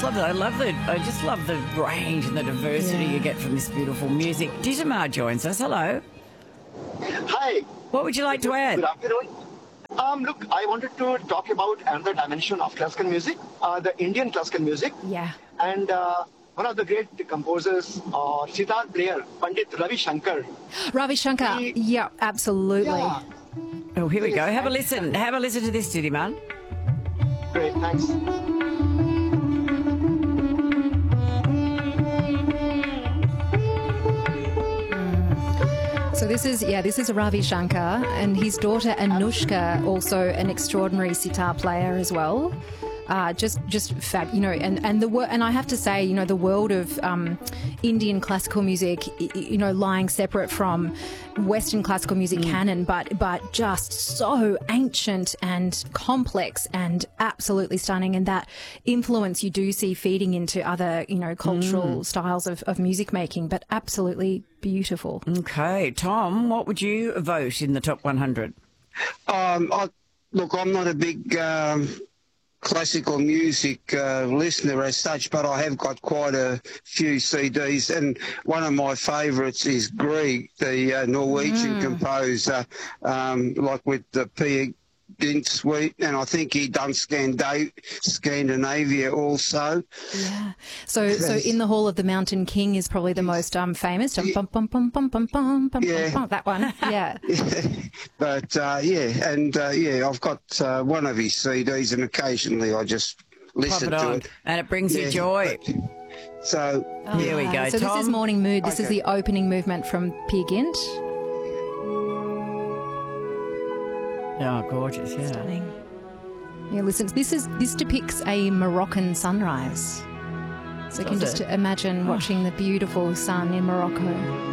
just love that. I just love the range and the diversity you get from this beautiful music. Ditamar joins us. Hello. Hi. What would you like to add? Good afternoon. Look, I wanted to talk about another dimension of classical music, the Indian classical music. Yeah. And one of the great composers, sitar player, Pandit Ravi Shankar. Ravi Shankar. Yeah, absolutely. Yeah. Oh, here we go. Have a listen. Have a listen to this, Ditamar. Great, thanks. So this is Ravi Shankar, and his daughter Anushka, also an extraordinary sitar player as well. Just fab, and I have to say, the world of Indian classical music, lying separate from Western classical music canon, but just so ancient and complex and absolutely stunning, and that influence you do see feeding into other, cultural styles of music making, but absolutely beautiful. Okay, Tom, what would you vote in the top 100? Look, I'm not a big classical music listener as such, but I have got quite a few CDs, and one of my favourites is Grieg, the Norwegian composer, like with the Peer Gynt suite, and I think he done Scandinavia also. Yeah. So In the Hall of the Mountain King is probably the most famous. That one. Yeah. But I've got one of his CDs, and occasionally I just listen to it, and it brings you joy. So here we go. So Tom? This is Morning Mood. This is the opening movement from Peer Gynt. Oh, gorgeous, yeah. Stunning. Yeah, listen, this depicts a Moroccan sunrise. So you can just imagine watching the beautiful sun in Morocco.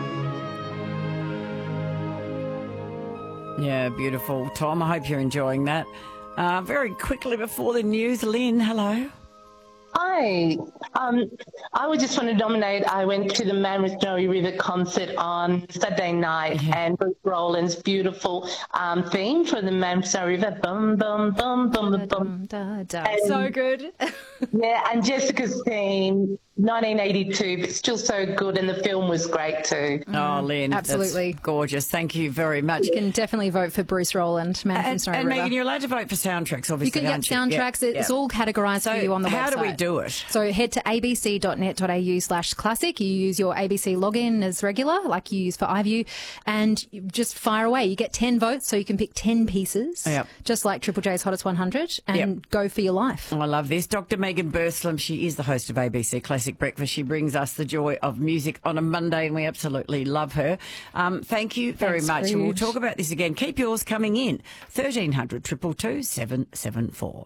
Yeah, beautiful. Tom, I hope you're enjoying that. Very quickly before the news, Lynn, hello. Hi. I would just want to nominate, I went to the Man with Snowy River concert on Saturday night, and Bruce Rowland's beautiful theme for the Man with Snowy River, bum, bum, bum, bum, bum, bum. So good. Yeah, and Jessica's theme, 1982, but still so good, and the film was great too. Oh, Lynn, absolutely that's gorgeous. Thank you very much. You can definitely vote for Bruce Rowland, Man from Snowy River. And Megan, you're allowed to vote for soundtracks, obviously. You can get soundtracks. It's all categorised for you on the website. How do we do it? So head to abc.net.au/classic. You use your ABC login as regular, like you use for iView, and you just fire away. You get 10 votes, so you can pick 10 pieces, just like Triple J's Hottest 100, and go for your life. Oh, I love this. Dr. Megan Burslem, she is the host of ABC Classic Breakfast. She brings us the joy of music on a Monday, and we absolutely love her. Thank you very much. And we'll talk about this again. Keep yours coming in. 1300 222 774.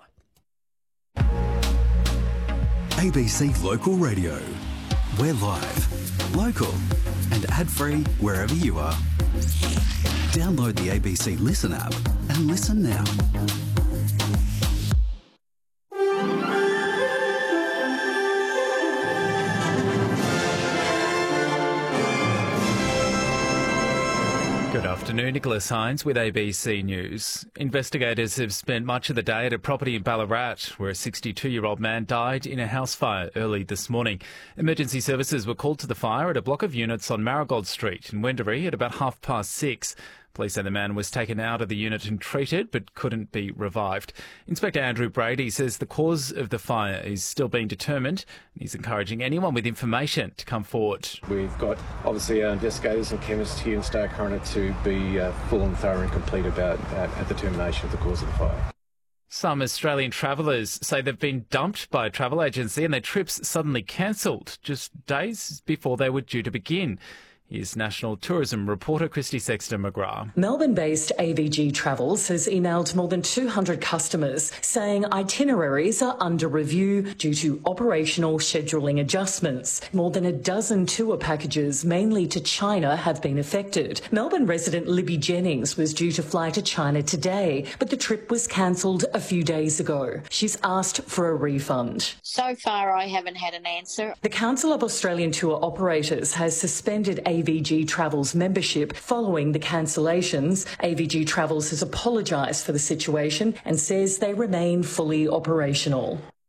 ABC Local Radio. We're live, local, and ad-free wherever you are. Download the ABC Listen app and listen now. Good afternoon, Nicholas Hines with ABC News. Investigators have spent much of the day at a property in Ballarat where a 62-year-old man died in a house fire early this morning. Emergency services were called to the fire at a block of units on Marigold Street in Wendouree at about 6:30. Police say the man was taken out of the unit and treated but couldn't be revived. Inspector Andrew Brady says the cause of the fire is still being determined. He's encouraging anyone with information to come forward. We've got obviously our investigators and chemists here in Stoke Coroner to be full and thorough and complete about a determination of the cause of the fire. Some Australian travellers say they've been dumped by a travel agency and their trips suddenly cancelled just days before they were due to begin. Here's National Tourism reporter Christy Sexton-McGrath. Melbourne-based AVG Travels has emailed more than 200 customers saying itineraries are under review due to operational scheduling adjustments. More than a dozen tour packages, mainly to China, have been affected. Melbourne resident Libby Jennings was due to fly to China today, but the trip was cancelled a few days ago. She's asked for a refund. So far, I haven't had an answer. The Council of Australian Tour Operators has suspended AVG Travels membership following the cancellations. AVG Travels has apologised for the situation and says they remain fully operational.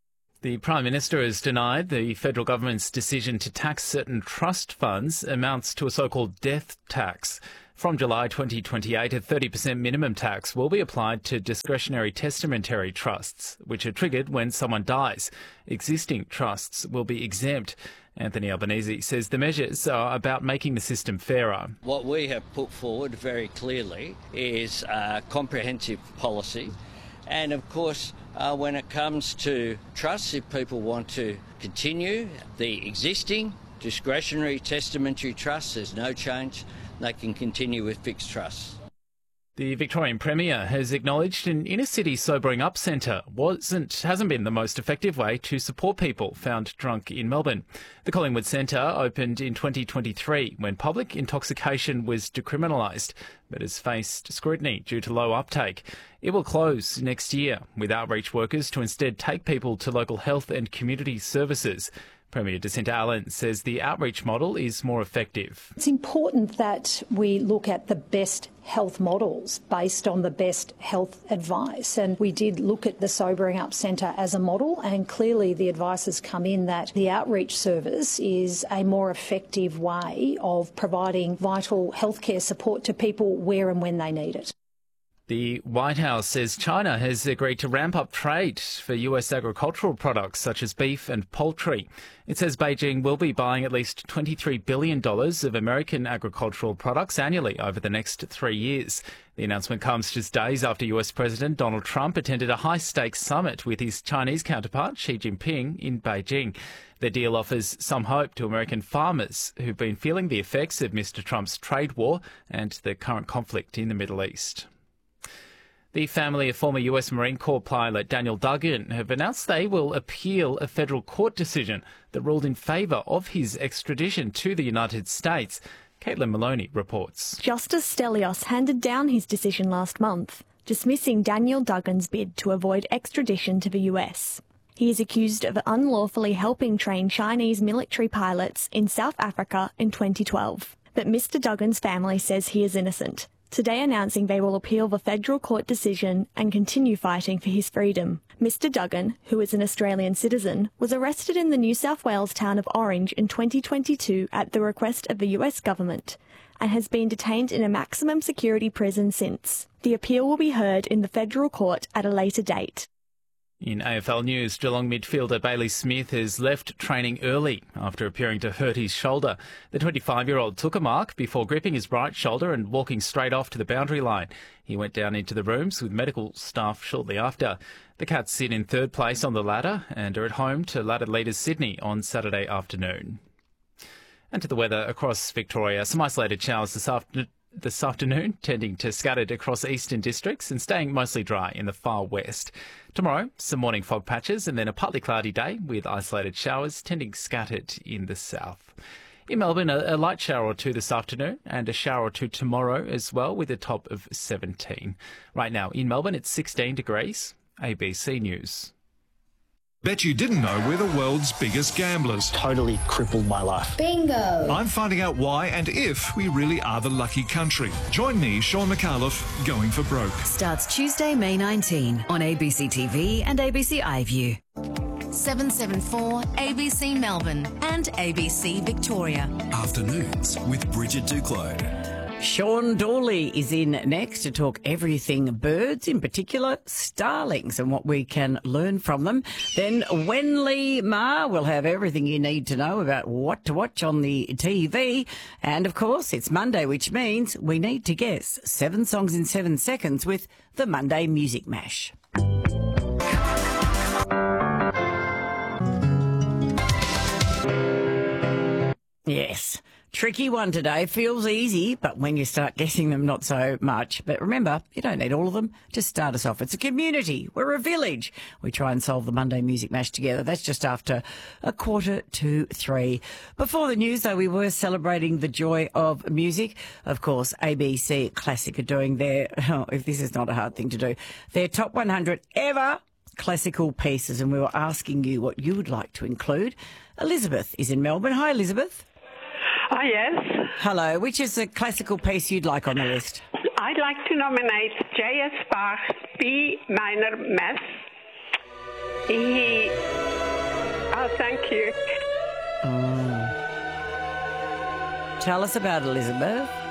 The Prime Minister has denied the federal government's decision to tax certain trust funds amounts to a so-called death tax. From July 2028, a 30% minimum tax will be applied to discretionary testamentary trusts, which are triggered when someone dies. Existing trusts will be exempt. Anthony Albanese says the measures are about making the system fairer. What we have put forward very clearly is a comprehensive policy. And of course, when it comes to trusts, if people want to continue the existing discretionary testamentary trusts, there's no change. They can continue with fixed trusts. The Victorian Premier has acknowledged an inner-city sobering-up centre hasn't been the most effective way to support people found drunk in Melbourne. The Collingwood Centre opened in 2023 when public intoxication was decriminalised, but has faced scrutiny due to low uptake. It will close next year, with outreach workers to instead take people to local health and community services. Premier Jacinta Allen says the outreach model is more effective. It's important that we look at the best health models based on the best health advice. And we did look at the Sobering Up Centre as a model, and clearly the advice has come in that the outreach service is a more effective way of providing vital healthcare support to people where and when they need it. The White House says China has agreed to ramp up trade for US agricultural products such as beef and poultry. It says Beijing will be buying at least $23 billion of American agricultural products annually over the next 3 years. The announcement comes just days after US President Donald Trump attended a high-stakes summit with his Chinese counterpart Xi Jinping in Beijing. The deal offers some hope to American farmers who've been feeling the effects of Mr. Trump's trade war and the current conflict in the Middle East. The family of former US Marine Corps pilot Daniel Duggan have announced they will appeal a federal court decision that ruled in favour of his extradition to the United States. Caitlin Maloney reports. Justice Stelios handed down his decision last month, dismissing Daniel Duggan's bid to avoid extradition to the US. He is accused of unlawfully helping train Chinese military pilots in South Africa in 2012. But Mr. Duggan's family says he is innocent, today announcing they will appeal the federal court decision and continue fighting for his freedom. Mr. Duggan, who is an Australian citizen, was arrested in the New South Wales town of Orange in 2022 at the request of the US government and has been detained in a maximum security prison since. The appeal will be heard in the federal court at a later date. In AFL news, Geelong midfielder Bailey Smith has left training early after appearing to hurt his shoulder. The 25-year-old took a mark before gripping his right shoulder and walking straight off to the boundary line. He went down into the rooms with medical staff shortly after. The Cats sit in third place on the ladder and are at home to ladder leaders Sydney on Saturday afternoon. And to the weather across Victoria, some isolated showers this afternoon, tending to scattered across eastern districts and staying mostly dry in the far west. Tomorrow, some morning fog patches and then a partly cloudy day with isolated showers tending scattered in the south. In Melbourne, a light shower or two this afternoon and a shower or two tomorrow as well with a top of 17. Right now in Melbourne, it's 16 degrees. ABC News. Bet you didn't know we're the world's biggest gamblers. Totally crippled my life. Bingo! I'm finding out why and if we really are the lucky country. Join me, Sean McAuliffe, Going for Broke. Starts Tuesday, May 19 on ABC TV and ABC iView. 774 ABC Melbourne and ABC Victoria. Afternoons with Bridget Duclos. Sean Dawley is in next to talk everything birds, in particular starlings, and what we can learn from them. Then Wenley Ma will have everything you need to know about what to watch on the TV. And, of course, it's Monday, which means we need to guess 7 songs in 7 seconds with the Monday Music Mash. Yes. Tricky one today. Feels easy, but when you start guessing them, not so much. But remember, you don't need all of them. Just start us off. It's a community. We're a village. We try and solve the Monday Music Mash together. That's just after 2:45. Before the news, though, we were celebrating the joy of music. Of course, ABC Classic are doing their, if this is not a hard thing to do, their top 100 ever classical pieces. And we were asking you what you would like to include. Elizabeth is in Melbourne. Hi, Elizabeth. Oh, yes. Hello. Which is the classical piece you'd like on the list? I'd like to nominate J.S. Bach's B minor Mass. He Oh, thank you. Tell us about Elizabeth.